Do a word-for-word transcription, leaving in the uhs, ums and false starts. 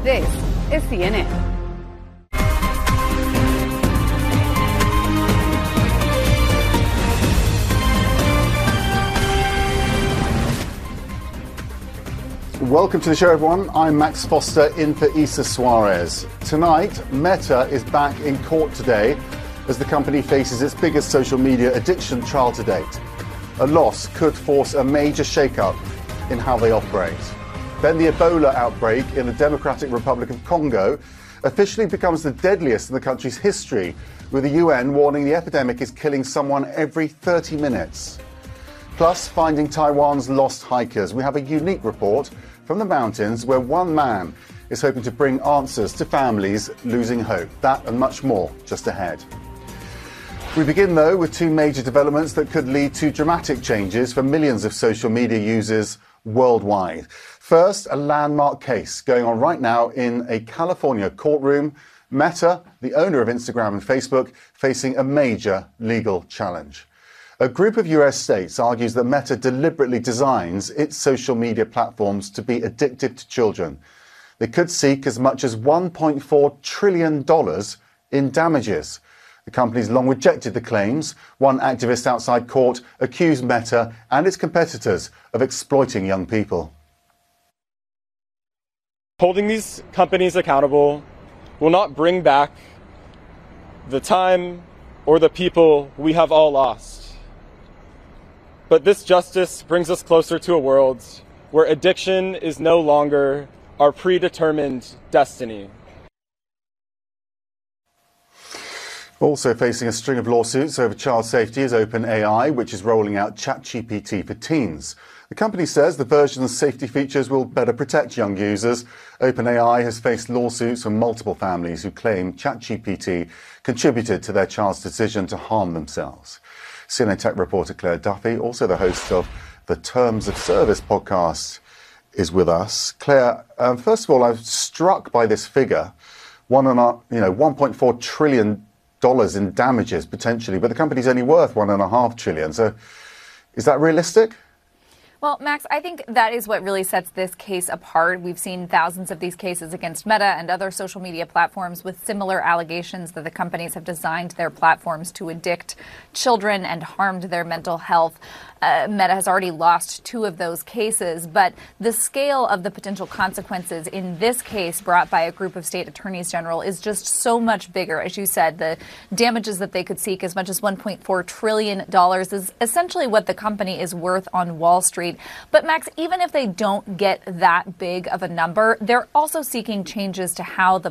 This is C N N. Welcome to the show, everyone. I'm Max Foster, in for Issa Suarez. Tonight, Meta is back in court today as the company faces its biggest social media addiction trial to date. A loss could force a major shake-up in how they operate. Then the Ebola outbreak in the Democratic Republic of Congo officially becomes the deadliest in the country's history, with the U N warning the epidemic is killing someone every thirty minutes. Plus, finding Taiwan's lost hikers. We have a unique report from the mountains where one man is hoping to bring answers to families losing hope. That and much more just ahead. We begin, though, with two major developments that could lead to dramatic changes for millions of social media users worldwide. First, a landmark case going on right now in a California courtroom. Meta, the owner of Instagram and Facebook, facing a major legal challenge. A group of U S states argues that Meta deliberately designs its social media platforms to be addictive to children. They could seek as much as one point four trillion dollars in damages. The company's long rejected the claims. One activist outside court accused Meta and its competitors of exploiting young people. Holding these companies accountable will not bring back the time or the people we have all lost. But this justice brings us closer to a world where addiction is no longer our predetermined destiny. Also facing a string of lawsuits over child safety is OpenAI, which is rolling out ChatGPT for teens. The company says the version's safety features will better protect young users. OpenAI has faced lawsuits from multiple families who claim ChatGPT contributed to their child's decision to harm themselves. C N N Tech reporter Claire Duffy, also the host of the Terms of Service podcast, is with us. Claire, um, first of all, I'm struck by this figure, one and a, you know, one point four trillion dollars in damages potentially, but the company's only worth one and a half trillion. So, is that realistic? Well, Max, I think that is what really sets this case apart. We've seen thousands of these cases against Meta and other social media platforms with similar allegations that the companies have designed their platforms to addict children and harmed their mental health. Uh, Meta has already lost two of those cases, but the scale of the potential consequences in this case brought by a group of state attorneys general is just so much bigger. As you said, the damages that they could seek, as much as one point four trillion dollars, is essentially what the company is worth on Wall Street. But Max, even if they don't get that big of a number, they're also seeking changes to how the